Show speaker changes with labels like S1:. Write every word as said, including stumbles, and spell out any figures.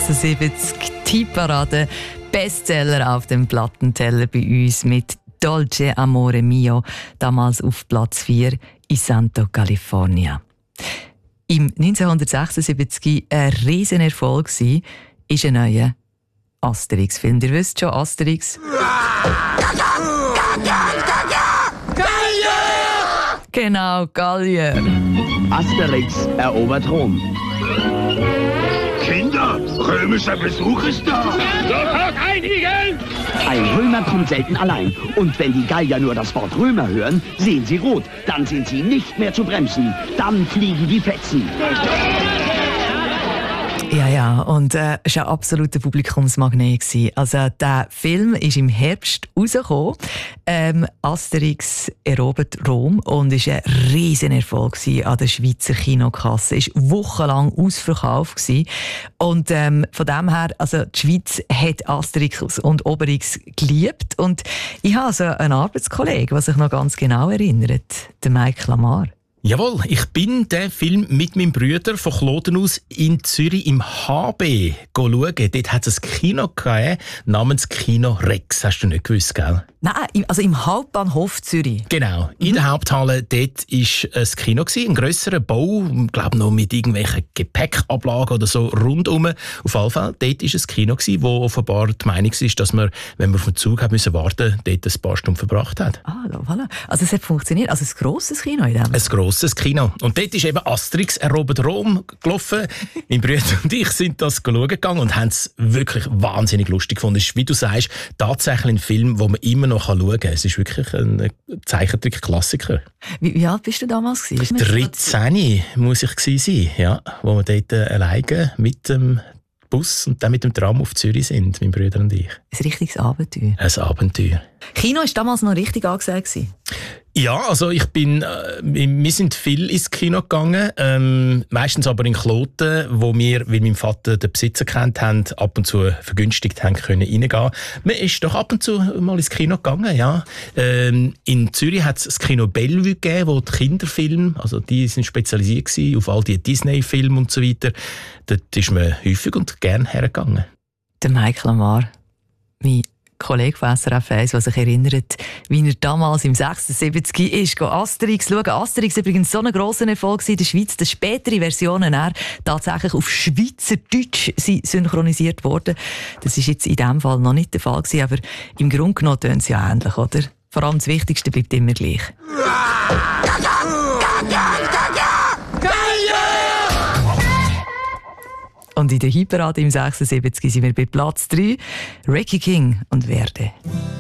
S1: sechsundsiebzig, Tipparade, Bestseller auf dem Plattenteller bei uns mit Dolce Amore Mio, damals auf Platz vier in Santo California. Im neunzehnhundertsechsundsiebzig ein Riesenerfolg war, ist ein neuer Asterix-Film. Ihr wisst schon, Asterix. Genau, Gallier.
S2: Asterix erobert Rom.
S3: Kinder, römischer Besuch ist da.
S4: Sofort einigen!
S2: Ein Römer kommt selten allein. Und wenn die Gallier nur das Wort Römer hören, sehen sie rot. Dann sind sie nicht mehr zu bremsen. Dann fliegen die Fetzen.
S1: Ja, ja, und äh, es war ein absoluter Publikumsmagnet. Also der Film ist im Herbst rausgekommen. Ähm, Asterix erobert Rom und war ein Riesenerfolg an der Schweizer Kinokasse. Es war wochenlang ausverkauft gewesen. Und ähm, von dem her, also die Schweiz hat Asterix und Obelix geliebt. Und ich habe also einen Arbeitskollegen, der sich noch ganz genau erinnert, der Mike Lamar.
S5: Jawohl, ich bin den Film mit meinem Bruder von Kloten aus in Zürich im H B schauen. Dort hat es ein Kino gegeben, namens Kino Rex. Hast du nicht gewusst, gell?
S1: Nein, also im Hauptbahnhof Zürich.
S5: Genau, in mhm. der Haupthalle. Dort war ein Kino, ein grösserer Bau, ich glaube noch mit irgendwelchen Gepäckablagen oder so rundum. Auf jeden Fall, dort war ein Kino, wo offenbar die Meinung war, dass man, wenn man auf den Zug hat müssen warten, dort ein paar Stunden verbracht hat.
S1: Ah, voilà. Also es hat funktioniert. Also ein grosses Kino in dem?
S5: Ein grosses Kino. Und dort ist eben Asterix erobert Rom gelaufen. Mein Bruder und ich sind das schauen gegangen und haben es wirklich wahnsinnig lustig gefunden. Es ist, wie du sagst, tatsächlich ein Film, den man immer noch schauen kann. Es ist wirklich ein Zeichentrick-Klassiker.
S1: Wie, wie alt bist du damals gewesen?
S5: dreizehn muss ich gewesen sein, ja, wo wir dort äh, alleine mit dem Bus und dann mit dem Tram auf Zürich sind, mein Bruder und ich.
S1: Ein richtiges Abenteuer.
S5: Ein Abenteuer.
S1: Kino war damals noch richtig angesagt.
S5: Ja, also ich bin, äh, wir sind viel ins Kino gegangen, ähm, meistens aber in Kloten, wo wir, weil mein Vater den Besitzer kennt haben, ab und zu vergünstigt haben können reingehen. Man ist doch ab und zu mal ins Kino gegangen, ja. Ähm, in Zürich hat es das Kino Bellevue gegeben, wo die Kinderfilme, also die sind spezialisiert gewesen auf all die Disney-Filme und so weiter. Dort ist man häufig und gern hergegangen.
S1: Der Mike Lamar, mein Kollege von S R F eins, der sich erinnert, wie er damals im sechsundsiebzig ist, Asterix schauen. Asterix war übrigens so ein grosser Erfolg in der Schweiz, dass spätere Versionen er tatsächlich auf Schweizerdeutsch synchronisiert wurden. Das war jetzt in diesem Fall noch nicht der Fall gewesen, aber im Grunde genommen tönt es ja ähnlich, oder? Vor allem das Wichtigste bleibt immer gleich. Und in der Hitparade im sechsundsiebzig sind wir bei Platz drei. Reggae King und Verde.